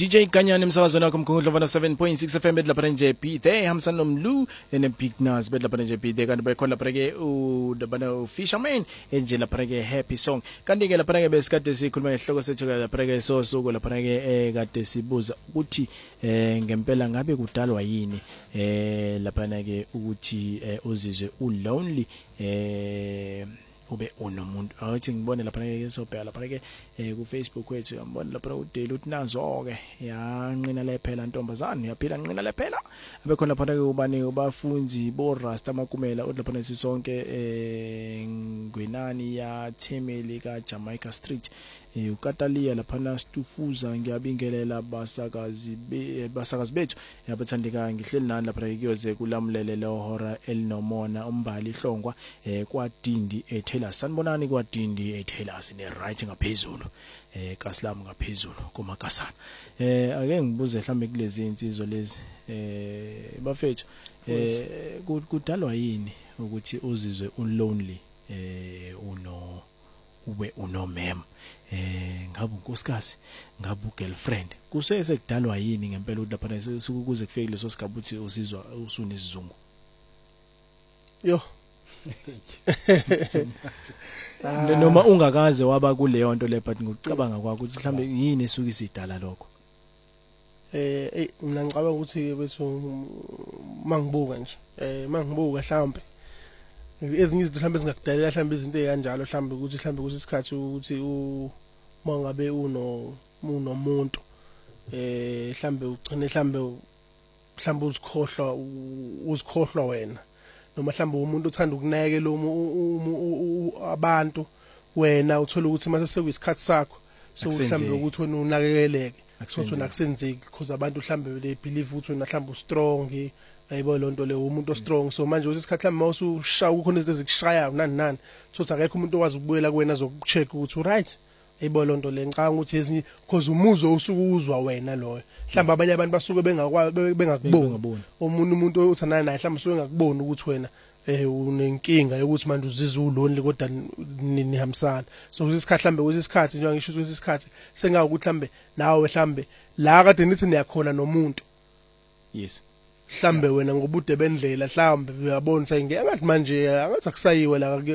DJ Kanyani emsakazweni wakho mkhulu 7.6 FM bedlapha nje Pete hamsana nomlu ene Big Nas bedlapha nje Pete kanti bekhona lapha ke udabana Fisherman enje lapha ke Happy Song kanti ke lapha ke besikade sikhuluma ngehloko sethu lapha ke sosuku lapha ke kade sibuza ukuthi ngempela ngabe kudalwa yini lapha ke ukuthi uzizwe ulonely ube unomuntu athi ngibone lapha ke sobheka lapha ke ku Facebook wethu ngibone lapha uDale uthi nazo ke yanqina lephela ntombazana yaphila nqina lephela abekhona lapha ke ubani ubafunzi bo Rasta makumela lapha sisonke ngwenani ya Themeli ka Jamaica Street uKatalia lapha na Stufuza ngiyabingelela basakazi bethu yabathandeka ngihleli nani lapha kuyoze kulamulele lohora elinomona umbali ihlongwa kwaDindi eThela sanibonani kwaDindi eThela sine right ngaphezulu kaSlam ngaphezulu kumakasana ake ngibuze mhlambe kulezi insizwa lezi bafethu kudalwa yini ukuthi uzizwe unlonely ube unomem ngabe unkosikazi ngabe ugirlfriend kusese kudalwa yini ngempela ukuthi lapha sukuze kufike leso sigaba uthi uzizwa usunesizungu yo noma ungakaze waba kuleyo nto le but ngokucabanga kwakho ukuthi mhlambe yini esuka isidala lokho mina ngicabanga ukuthi bethu mangibuka nje mangibuka mhlambe ezinye izinto mhlambe ezingakudalela mhlambe izinto ezikanjalo mhlambe ukuthi mhlambe kusisikhathi ukuthi mangabe unomuntu mhlambe ugcine mhlambe uzikhohlwa wena noma mhlambe umuntu uthanda ukunakekela abantu wena uthola ukuthi mase sekuyisikhathi sakho so mhlambe ukuthi wena unakekeleke sokuthi nakusenzeki because abantu mhlambe they believe ukuthi wena mhlambe ustrong ayibo lonto le umuntu ostrong so manje usisikhathi mhlawumbe mawusushaya ukhona izinto ezikushaya nani sokuthi akekho umuntu owazi ukubuyela kuwena zokucheck ukuthi right ayibo lonto le ngicanga ukuthi ezinye because umuzo usukuzwa wena loyo mhlawumbe abanye abantu basuke bengakuboni umuntu uthana naye mhlawumbe usuke ngakuboni ukuthi wena unenkinga yokuthi manje uzizwa ulonely kodwa nihambisana so kusisikhathi mhlambe kusisikhathi njengoba ngisho ukuthi isikhathi sengakuthi mhlambe nawe mhlambe la kade nithi niyakhona nomuntu yes mhlambe wena ngobude bendlela mhlambe uyabona ukuthi ngathi manje angathi akusayiwe la